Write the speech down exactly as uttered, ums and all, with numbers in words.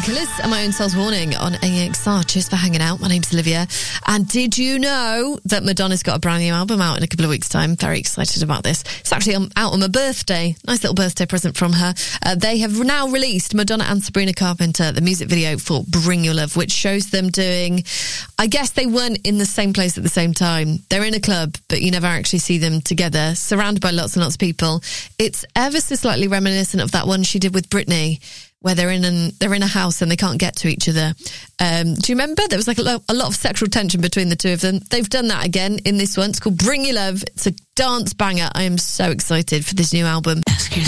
Killers and My Own Soul's Warning on A X R. Cheers for hanging out. My name's Olivia. And did you know that Madonna's got a brand new album out in a couple of weeks' time? Very excited about this. It's actually out on my birthday. Nice little birthday present from her. Uh, they have now released, Madonna and Sabrina Carpenter, the music video for Bring Your Love, which shows them doing, I guess they weren't in the same place at the same time. They're in a club, but you never actually see them together, surrounded by lots and lots of people. It's ever so slightly reminiscent of that one she did with Britney, where they're in an, they're in a house and they can't get to each other. Um, do you remember? There was like a, lo- a lot of sexual tension between the two of them. They've done that again in this one. It's called Bring Your Love. It's a dance banger. I am so excited for this new album.